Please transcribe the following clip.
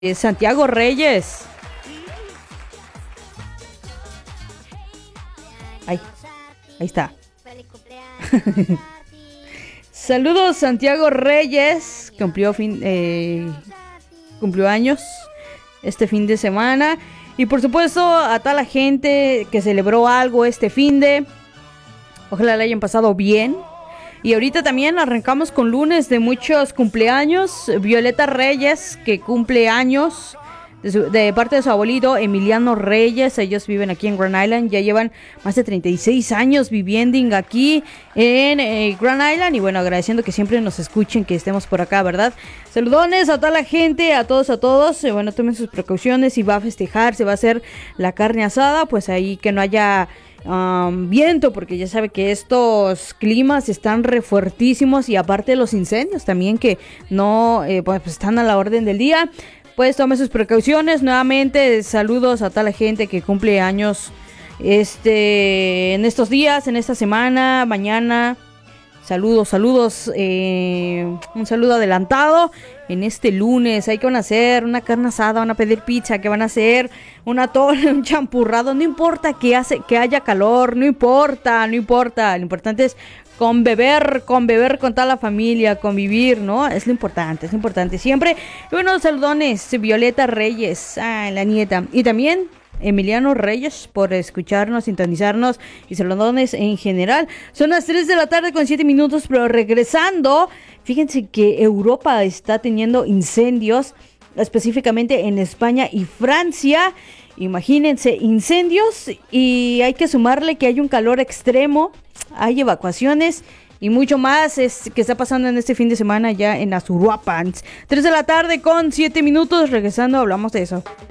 Santiago Reyes. Ahí está. Saludos, Santiago Reyes. Cumplió años este fin de semana. Y por supuesto a toda la gente que celebró algo este finde. Ojalá le hayan pasado bien. Y ahorita también arrancamos con lunes de muchos cumpleaños. Violeta Reyes, que cumple años de parte de su abuelito Emiliano Reyes. Ellos viven aquí en Grand Island. Ya llevan más de 36 años viviendo aquí en Grand Island. Y bueno, agradeciendo que siempre nos escuchen, que estemos por acá, ¿verdad? Saludones a toda la gente, a todos. Bueno, tomen sus precauciones. Si va a festejar, se va a hacer la carne asada, pues ahí que no haya viento, porque ya sabe que estos climas están re fuertísimos, y aparte los incendios también que no pues están a la orden del día. Pues tome sus precauciones. Nuevamente saludos a toda la gente que cumple años en estos días, en esta semana, mañana. Saludos, un saludo adelantado en este lunes. Hay que van a hacer una carne asada, van a pedir pizza, que van a hacer un atole, un champurrado. No importa que haya calor, no importa. Lo importante es conbeber con toda la familia, convivir, ¿no? Es lo importante siempre. Y bueno, saludones, Violeta Reyes, la nieta. Y también Emiliano Reyes por escucharnos, sintonizarnos, y saludones en general. Son las 3 de la tarde con 7 minutos, pero regresando, fíjense que Europa está teniendo incendios, específicamente en España y Francia. Imagínense, incendios, y hay que sumarle que hay un calor extremo, hay evacuaciones y mucho más que está pasando en este fin de semana ya en las Uruapans. 3 de la tarde con 7 minutos, regresando hablamos de eso.